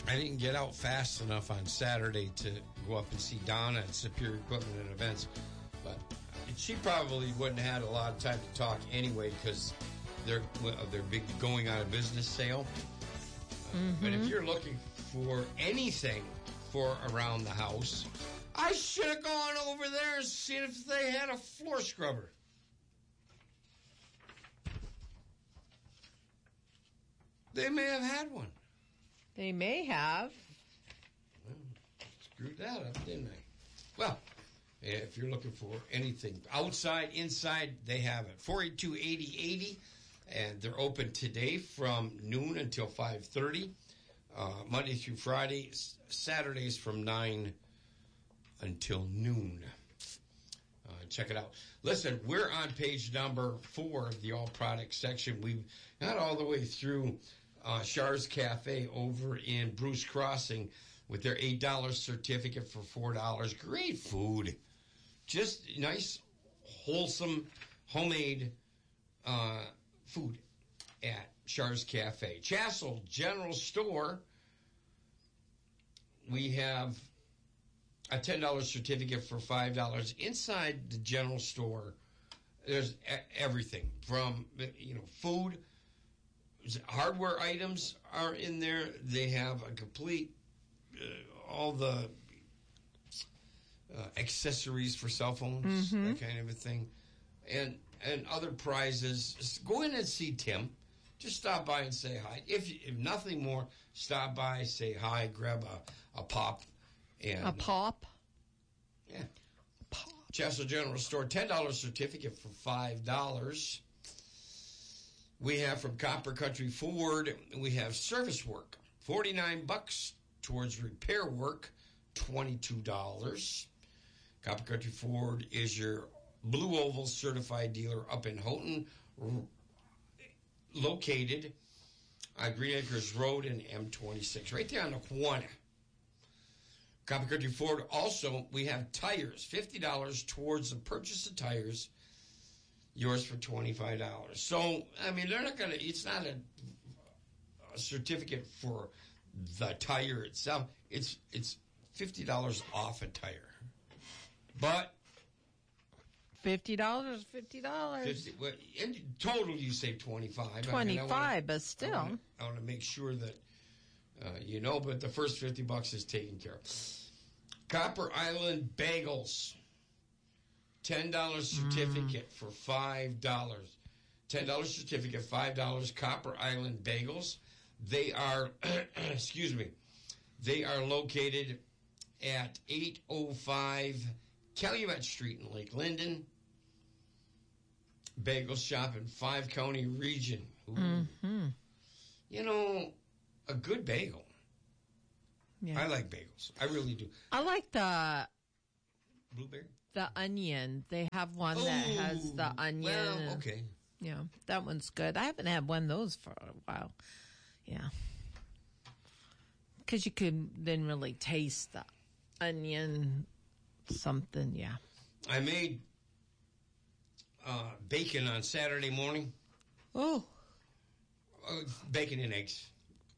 I didn't get out fast enough on Saturday to go up and see Donna at Superior Equipment and Events, but she probably wouldn't have had a lot of time to talk anyway because they're big going out of business sale. But if you're looking for anything for around the house, I should have gone over there and seen if they had a floor scrubber. They may have had one. They may have. Well, screwed that up, didn't I? Well, if you're looking for anything outside, inside, they have it. 482-8080, and they're open today from noon until 5:30, Monday through Friday, Saturdays from 9 until noon. Check it out. Listen, we're on page number 4 of the All Products section. We've got all the way through Char's Cafe over in Bruce Crossing with their $8 certificate for $4. Great food. Just nice, wholesome, homemade food at Char's Cafe. Chassell General Store, we have a $10 certificate for $5. Inside the general store, there's everything from, food, hardware items are in there. They have a complete, all the accessories for cell phones, that kind of a thing, and other prizes. Go in and see Tim. Just stop by and say hi. If nothing more, stop by, say hi, grab a pop. And, a pop? Yeah. Pop. Chassell General Store, $10 certificate for $5. We have from Copper Country Ford, we have service work, $49 towards repair work, $22. Copper Country Ford is your Blue Oval certified dealer up in Houghton, located on Green Acres Road and M26, right there on the corner. Copper Country Ford, also, we have tires, $50 towards the purchase of tires, yours for $25. So, I mean, they're not going to, it's not a certificate for the tire itself. It's $50 off a tire. But $50, $50. 50, well, in total, you save $25. $25, but still. I want to make sure that but the first $50 is taken care of. Copper Island Bagels, $10 certificate for $5. $10 certificate, $5. Copper Island Bagels. They are, they are located at 805 Calumet Street in Lake Linden. Bagel shop in 5-county region. A good bagel. Yeah. I like bagels. I really do. I like the blueberry, the onion. They have one that has the onion. Well, okay. Yeah, that one's good. I haven't had one of those for a while. Yeah, because you could then really taste the onion. Something, yeah. I made bacon on Saturday morning. Oh, bacon and eggs.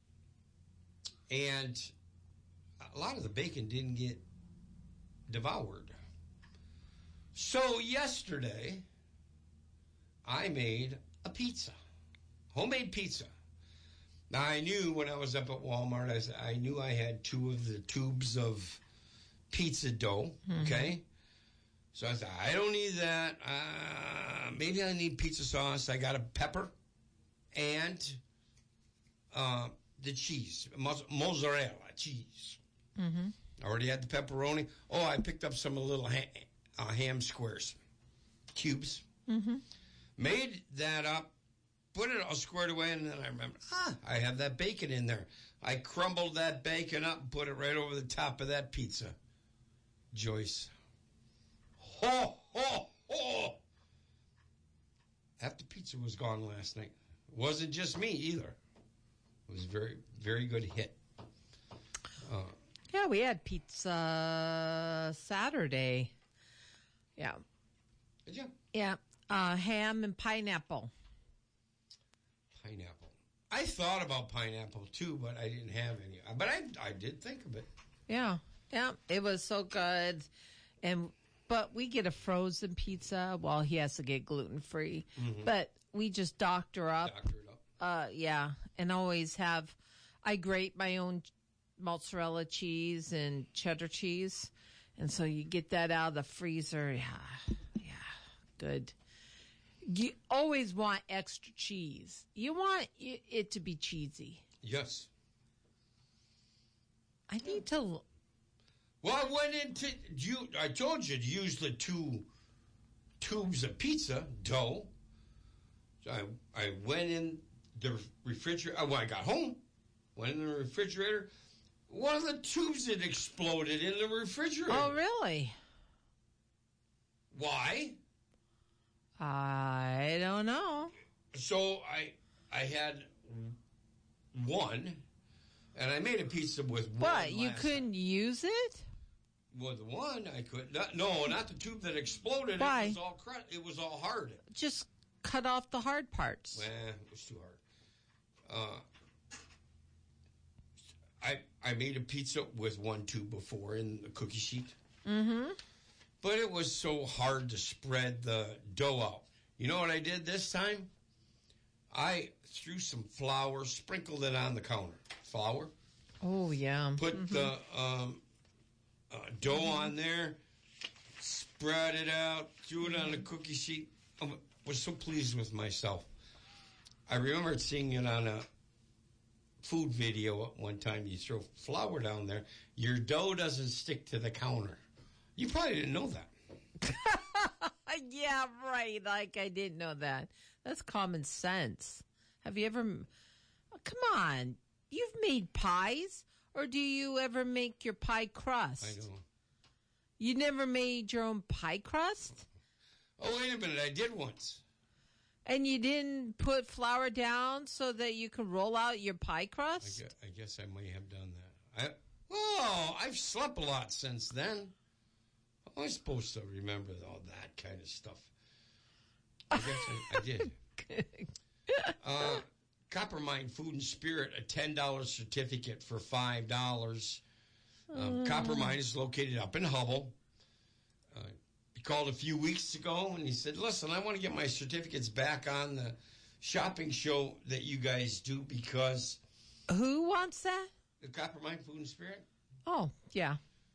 And a lot of the bacon didn't get devoured. So yesterday, I made a pizza. Homemade pizza. Now, I knew when I was up at Walmart, I knew I had 2 of the tubes of pizza dough, okay? So I thought, I don't need that. Maybe I need pizza sauce. I got a pepper and the cheese, mozzarella cheese. I already had the pepperoni. Oh, I picked up some little ham squares, cubes. Made that up, put it all squared away, and then I remembered, I have that bacon in there. I crumbled that bacon up and put it right over the top of that pizza. Joyce. Ho, ho, ho! Half the pizza was gone last night. It wasn't just me either. It was a very, very good hit. Yeah, we had pizza Saturday. Yeah. Did you? Yeah. Ham and pineapple. Pineapple. I thought about pineapple too, but I didn't have any. But I did think of it. Yeah. Yeah. It was so good. But we get a frozen pizza while he has to get gluten free. Mm-hmm. But we just doctor up. Doctor it up. Yeah. And I grate my own mozzarella cheese and cheddar cheese. And so you get that out of the freezer. Yeah. Good. You always want extra cheese. You want it to be cheesy. Yes. I need to. Well, I went into I told you to use the 2 tubes of pizza dough. So I went in the refrigerator. When I got home, went in the refrigerator. One of the tubes had exploded in the refrigerator. Oh, really? Why? I don't know. So I had one, and I made a pizza with one. But you couldn't use it? With one, I could. Not the tube that exploded. Why? It was all hard. Just cut off the hard parts. It was too hard. I made a pizza with one tube before in the cookie sheet. Mm-hmm. But it was so hard to spread the dough out. You know what I did this time? I threw some flour, sprinkled it on the counter. Flour. Oh, yeah. Put the dough on there, spread it out, threw it on the cookie sheet. I was so pleased with myself. I remember seeing it on a food video at one time. You throw flour down there, your dough doesn't stick to the counter. You probably didn't know that. Yeah, right. Like, I didn't know that. That's common sense. Have you ever... Come on. You've made pies? Or do you ever make your pie crust? I don't. You never made your own pie crust? Oh, wait a minute. I did once. And you didn't put flour down so that you could roll out your pie crust? I guess I may have done that. I've slept a lot since then. How am I supposed to remember all that kind of stuff? I guess I did. Copper Mine Food and Spirit, a $10 certificate for $5. Copper Mine is located up in Hubble. He called a few weeks ago and he said, listen, I want to get my certificates back on the shopping show that you guys do because... Who wants that? The Copper Mine Food and Spirit? Oh, yeah.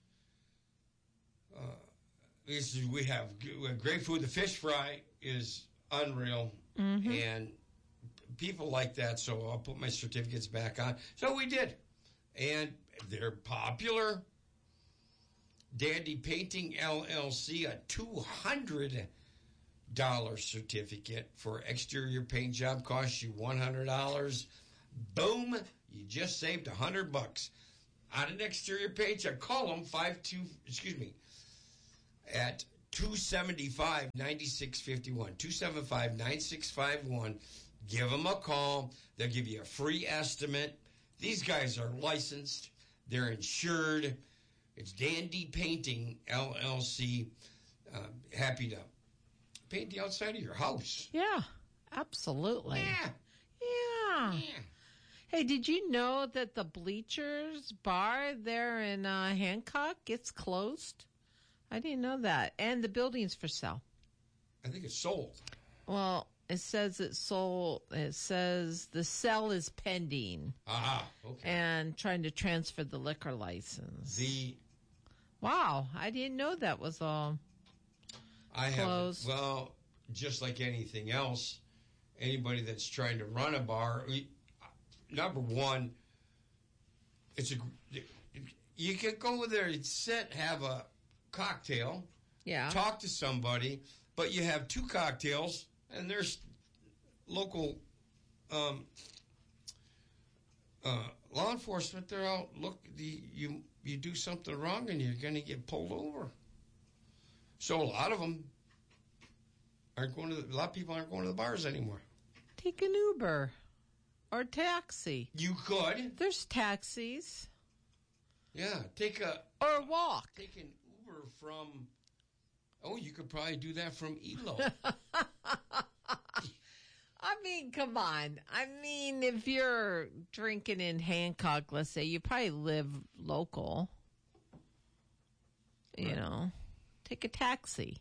We have great food. The fish fry is unreal. Mm-hmm. And people like that, so I'll put my certificates back on. So we did. And they're popular. Dandy Painting LLC, a $200 certificate for exterior paint job costs you $100. Boom, you just saved $100 on an exterior paint job. Call them at 275-9651, 275-9651. Give them a call. They'll give you a free estimate. These guys are licensed. They're insured. It's Dandy Painting LLC. Happy to paint the outside of your house. Yeah, absolutely. Yeah. Hey, did you know that the Bleachers bar there in Hancock gets closed? I didn't know that. And the building's for sale. I think it's sold. Well, it says it's sold. It says the sale is pending. Okay. And trying to transfer the liquor license. Wow, I didn't know that was all closed. Well, just like anything else, anybody that's trying to run a bar, number one, you can go there, sit, have a cocktail, talk to somebody, but you have 2 cocktails, and there's local law enforcement. They're out. Look, you do something wrong, and you're going to get pulled over. So a lot of them aren't going to. A lot of people aren't going to the bars anymore. Take an Uber or taxi. You could. There's taxis. Yeah, or walk. Take an Uber from. Oh, you could probably do that from Elo. I mean, come on. I mean, if you're drinking in Hancock, let's say, you probably live local. You know, take a taxi.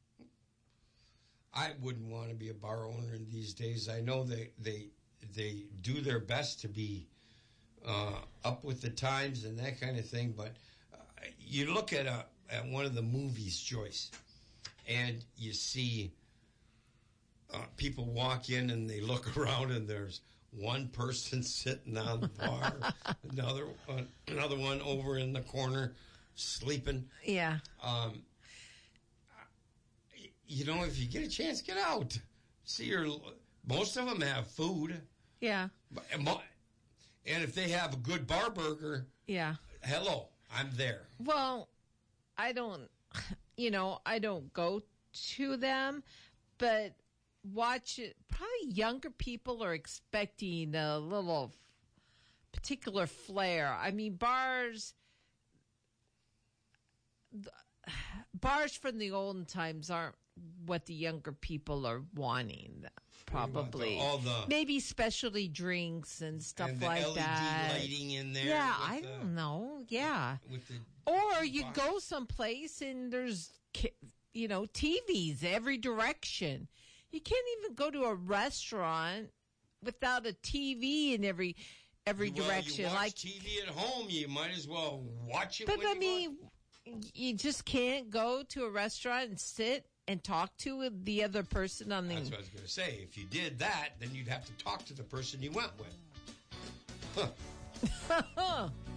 I wouldn't want to be a bar owner these days. I know they do their best to be up with the times and that kind of thing, but you look at one of the movies, Joyce, and you see people walk in and they look around and there's one person sitting on the bar, another one over in the corner sleeping. Yeah. You know, if you get a chance, get out. Most of them have food. Yeah. And if they have a good bar burger, yeah. Hello, I'm there. Well, I don't go to them, but watch it. Probably younger people are expecting a little particular flair. I mean, bars from the olden times aren't what the younger people are wanting, probably. Maybe specialty drinks and stuff and like LED that. Lighting in there. Yeah, I don't know. Yeah. Or you go someplace and there's, TVs every direction. You can't even go to a restaurant without a TV in every direction. You watch TV at home, you might as well watch it. But you just can't go to a restaurant and sit and talk to the other person on the... That's what I was going to say. If you did that, then you'd have to talk to the person you went with. Huh.